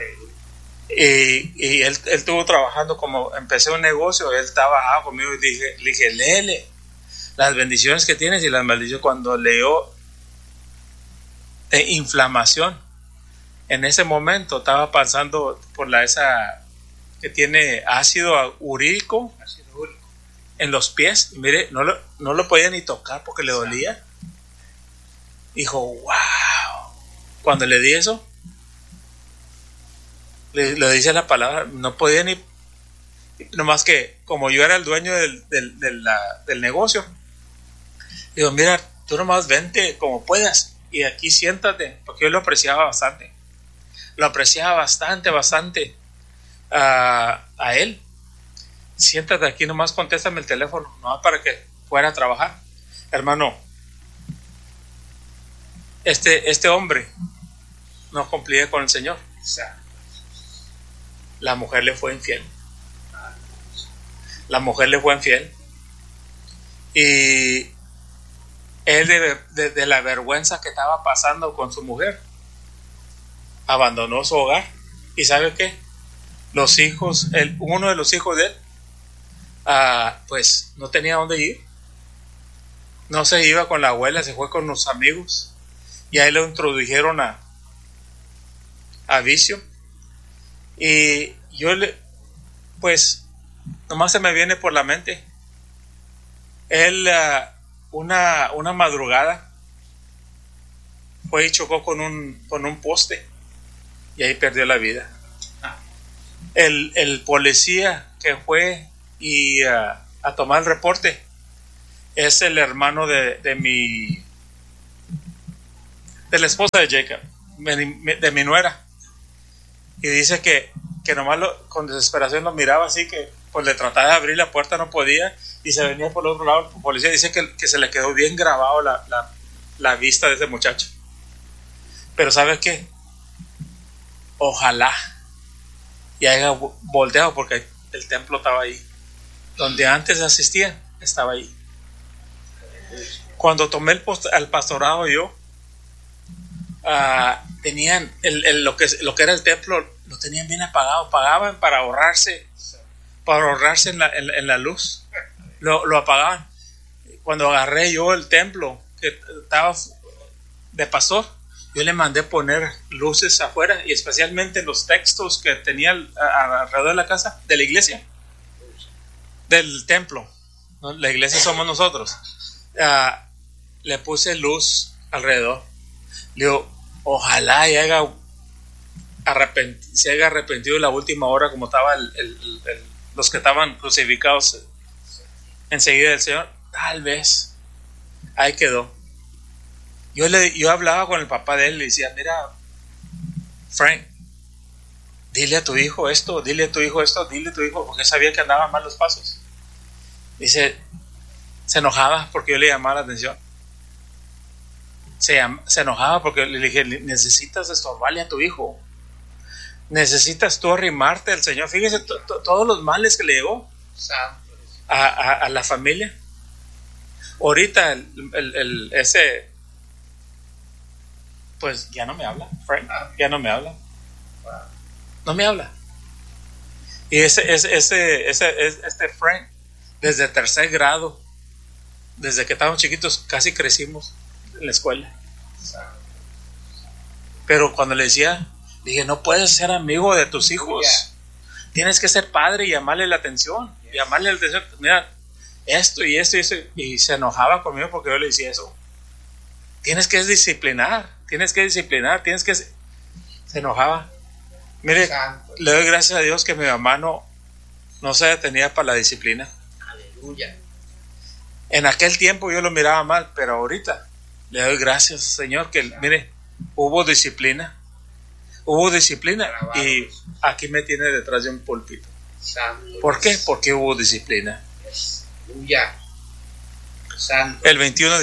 S1: Y, y él, él estuvo trabajando, como empecé un negocio, él estaba conmigo y dije, le dije, léele las bendiciones que tienes y las maldiciones. Cuando leyó de inflamación, en ese momento estaba pasando por la esa que tiene ácido urídico, ácido úrico en los pies, y mire, no lo, no lo podía ni tocar porque le dolía. Dijo, wow. Cuando le di eso, le, le dice la palabra, no podía ni, nomás que como yo era el dueño del, del, del, la, del negocio, digo, mira, tú nomás vente como puedas y aquí siéntate, porque yo lo apreciaba bastante, lo apreciaba bastante, bastante a, a él. Siéntate aquí nomás, contéstame el teléfono, nomás para que fuera a trabajar. Hermano, este, este hombre no cumplía con el Señor. O sea, la mujer le fue infiel. La mujer le fue infiel. Y él de, de, de la vergüenza que estaba pasando con su mujer, abandonó su hogar. ¿Y sabe qué? Los hijos, el, uno de los hijos de él, uh, pues no tenía dónde ir. No se iba con la abuela, se fue con los amigos. Y ahí lo introdujeron a, a vicio. Y yo le, pues, nomás se me viene por la mente. Él, uh, una, una madrugada, fue y chocó con un, con un poste. Y ahí perdió la vida. El, el policía que fue y, uh, a tomar el reporte es el hermano de, de mi de la esposa de Jacob, de mi nuera, y dice que, que nomás lo, con desesperación lo miraba así, que pues le trataba de abrir la puerta, no podía, y se venía por el otro lado. El policía dice que, que se le quedó bien grabado la, la, la vista de ese muchacho. Pero ¿sabes qué? Ojalá y haya volteado, porque el templo estaba ahí, donde antes asistía, estaba ahí. Cuando tomé el, post, el pastorado yo, uh, tenían el, el, lo, que, lo que era el templo, lo tenían bien apagado, pagaban para ahorrarse, para ahorrarse en la, en, en la luz, lo, lo apagaban. Cuando agarré yo el templo, que estaba de pastor, yo le mandé poner luces afuera, y especialmente los textos que tenía alrededor de la casa, de la iglesia, del templo, ¿no? La iglesia somos nosotros. Uh, le puse luz alrededor. Le digo, ojalá y haya arrepent- se haya arrepentido en la última hora, como estaba el, el, el, los que estaban crucificados enseguida del Señor. Tal vez ahí quedó. Yo, le, yo hablaba con el papá de él, le decía, mira, Frank, dile a tu hijo esto, dile a tu hijo esto, dile a tu hijo, porque sabía que andaban mal los pasos. Dice, se enojaba porque yo le llamaba la atención. Se, se enojaba porque le dije, necesitas estorbarle a tu hijo. Necesitas tú arrimarte al Señor. Fíjese to, to, todos los males que le llegó a, a, a la familia. Ahorita el, el, el, ese pues ya no me habla, Frank, ya no me habla. No me habla. Y ese, ese, ese, ese, este Frank, desde tercer grado, desde que estábamos chiquitos, casi crecimos en la escuela. Pero cuando le decía, dije, no puedes ser amigo de tus hijos, tienes que ser padre y llamarle la atención, llamarle la atención, mira, esto y esto y esto, y se enojaba conmigo porque yo le decía eso. Tienes que disciplinar, tienes que disciplinar, tienes que... Se enojaba. Mire, Santo. Le doy gracias a Dios que mi mamá no, no se detenía para la disciplina.
S2: Aleluya.
S1: En aquel tiempo yo lo miraba mal, pero ahorita le doy gracias, Señor, que mire, hubo disciplina. Hubo disciplina. Alabado. Y aquí me tiene detrás de un púlpito.
S2: Santo.
S1: ¿Por qué? Porque hubo disciplina.
S2: Aleluya. Santo.
S1: El veintiuno,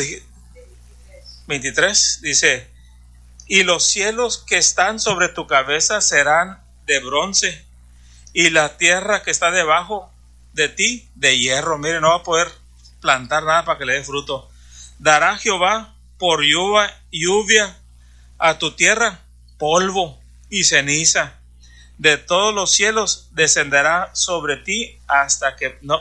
S1: veintitrés dice, y los cielos que están sobre tu cabeza serán de bronce, y la tierra que está debajo de ti de hierro. Mire, no va a poder plantar nada para que le dé fruto. Dará Jehová por lluvia, lluvia a tu tierra polvo y ceniza. De todos los cielos descenderá sobre ti hasta que no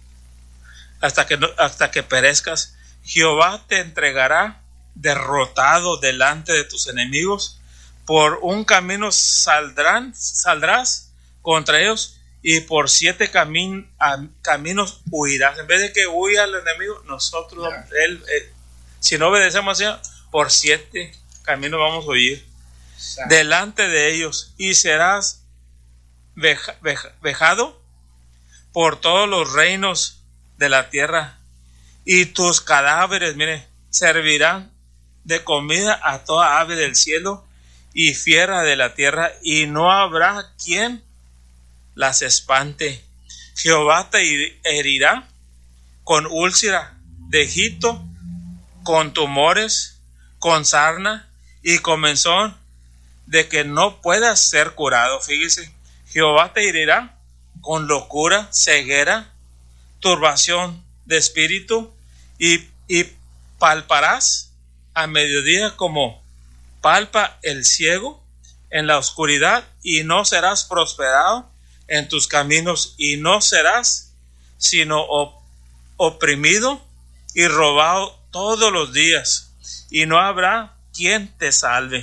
S1: hasta que no, hasta que perezcas. Jehová te entregará derrotado delante de tus enemigos. Por un camino saldrán, saldrás contra ellos, y por siete camin, a, caminos huirás. En vez de que huya al enemigo, nosotros, yeah. él, él, si no obedecemos a por siete caminos vamos a huir yeah. delante de ellos, y serás veja, veja, vejado por todos los reinos de la tierra, y tus cadáveres, mire, servirán de comida a toda ave del cielo y fiera de la tierra, y no habrá quien las espante. Jehová te herirá con úlcera de Egipto, con tumores, con sarna y comezón, de que no puedas ser curado. Fíjese, Jehová te herirá con locura, ceguera, turbación de espíritu, y, y palparás a mediodía como palpa el ciego en la oscuridad, y no serás prosperado en tus caminos, y no serás sino op- oprimido y robado todos los días, y no habrá quien te salve.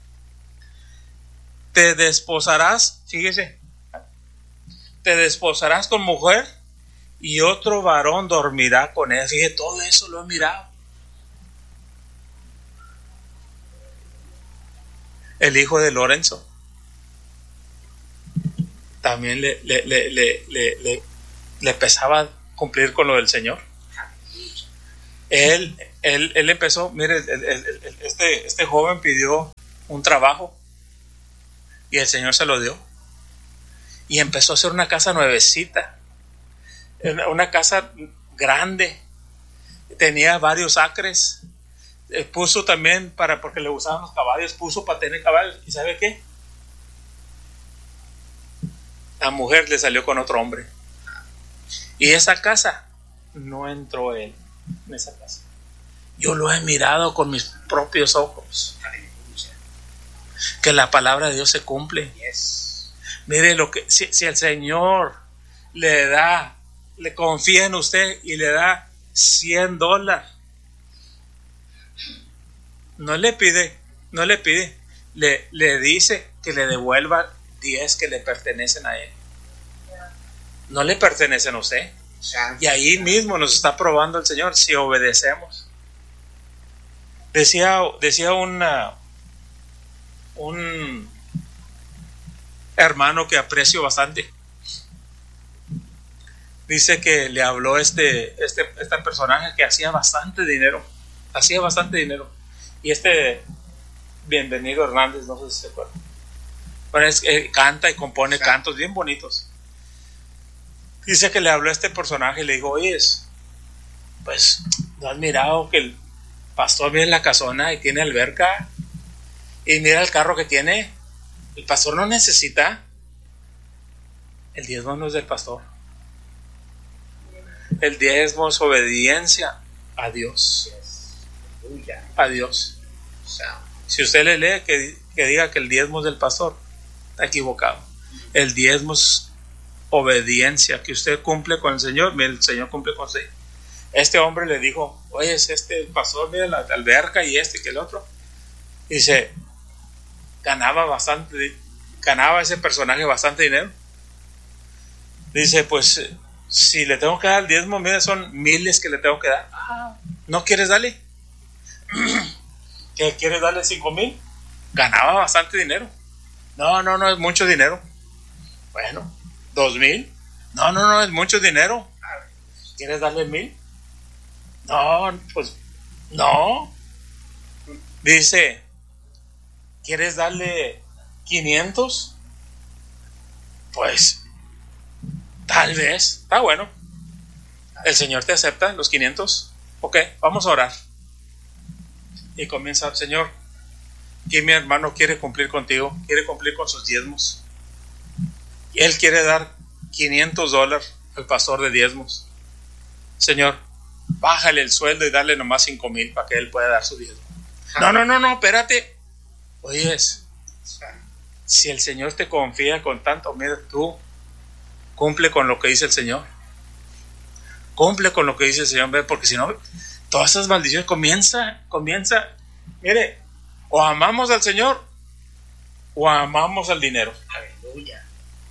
S1: Te desposarás, fíjese, te desposarás con mujer, y otro varón dormirá con ella. Fíjese, todo eso lo he mirado. El hijo de Lorenzo, también le, le, le, le, le, le, le pesaba cumplir con lo del Señor. Él, él, él empezó, mire, el, el, el, este, este joven pidió un trabajo y el Señor se lo dio. Y empezó a hacer una casa nuevecita, una casa grande, tenía varios acres. Eh, puso también, para porque le gustaban los caballos, puso para tener caballos. ¿Y sabe qué? La mujer le salió con otro hombre. Y esa casa no entró él en esa casa. Yo lo he mirado con mis propios ojos. Que la palabra de Dios se cumple. Yes. Mire lo que si, si el Señor le da, le confía en usted y le da cien dólares, no le pide, no le pide, le, le dice que le devuelva diez que le pertenecen a él. No le pertenecen a usted. Y ahí mismo nos está probando el Señor si obedecemos. Decía, decía una, un hermano que aprecio bastante. Dice que le habló este, este, este personaje que hacía bastante dinero. Hacía bastante dinero. Y este Bienvenido Hernández, no sé si se acuerdan. Bueno, es, eh, canta y compone cantos bien bonitos. Dice que le habló a este personaje y le dijo: oye, pues ¿no has mirado que el pastor viene en la casona y tiene alberca? Y mira el carro que tiene. El pastor no necesita. El diezmo no es del pastor. El diezmo es obediencia a Dios. A Dios. Si usted le lee que, que diga que el diezmo es del pastor, está equivocado. El diezmo es obediencia, que usted cumple con el Señor. El Señor cumple con usted. Este hombre le dijo: oye, es este el pastor, mira la alberca y este que el otro. Y dice, ganaba bastante, ganaba ese personaje bastante dinero. Dice, pues si le tengo que dar el diezmo, mira, son miles que le tengo que dar. ¿No quieres darle? ¿Qué quieres darle? Cinco mil. Ganaba bastante dinero. No, no, no es mucho dinero. Bueno, dos mil. No, no, no es mucho dinero. ¿Quieres darle mil? No, pues no. Dice, ¿quieres darle quinientos? Pues tal vez. Está bueno. El Señor te acepta los quinientos. Ok, vamos a orar. Y comienza: Señor, que mi hermano quiere cumplir contigo, quiere cumplir con sus diezmos. Y él quiere dar quinientos dólares al pastor de diezmos. Señor, bájale el sueldo y dale nomás cinco mil para que él pueda dar su diezmo. No, no, no, no, espérate. Oyes, si el Señor te confía con tanto, mira, tú cumple con lo que dice el Señor. Cumple con lo que dice el Señor, porque si no, todas esas maldiciones comienza, comienza. Mire, o amamos al Señor o amamos al dinero.
S2: Aleluya.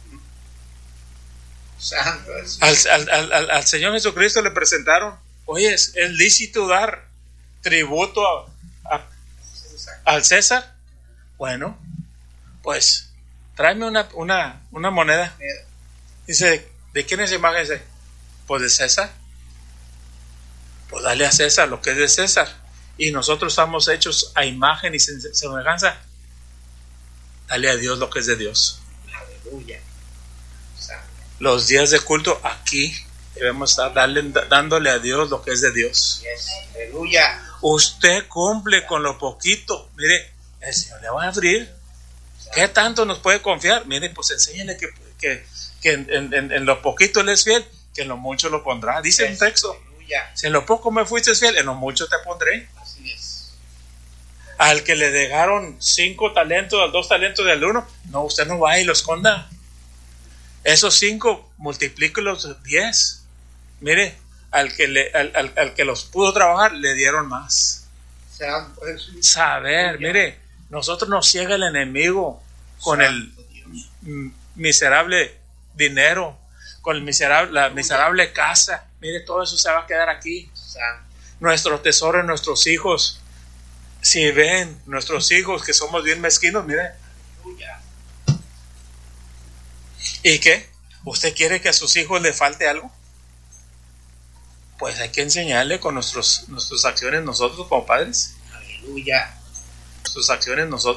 S2: Santo.
S1: Al, al, al, al Señor Jesucristo le presentaron: oye, ¿es, es lícito dar tributo a, a, al César? Bueno, pues tráeme una, una, una moneda. Dice, ¿de quién es la imagen? Dice, pues de César. Pues dale a César lo que es de César. Y nosotros estamos hechos a imagen y semejanza. Dale a Dios lo que es de Dios.
S2: Aleluya.
S1: Los días de culto aquí debemos estar darle, dándole a Dios lo que es de Dios.
S2: Yes. Aleluya.
S1: Usted cumple con lo poquito. Mire, el Señor le va a abrir. ¿Qué tanto nos puede confiar? Mire, pues enséñale que, que, que en, en, en lo poquito Él es fiel, que en lo mucho lo pondrá. Dice yes. un texto. Si en lo poco me fuiste fiel, en lo mucho te pondré.
S2: Así es.
S1: Al que le dejaron cinco talentos, al dos talentos del uno, no, usted no va y lo esconda. Esos cinco, multiplíquelos diez. Mire, al que, le, al, al, al que los pudo trabajar, le dieron más. Saber, mire, nosotros nos ciega el enemigo con el miserable dinero, con el miserable, la miserable casa. Mire, todo eso se va a quedar aquí. Nuestro tesoro en nuestros hijos. Si ven nuestros hijos que somos bien mezquinos, mire, ¿Y qué? ¿Usted quiere que a sus hijos le falte algo? Pues hay que enseñarle con nuestros, nuestras acciones nosotros como padres.
S2: Aleluya.
S1: Nuestras acciones nosotros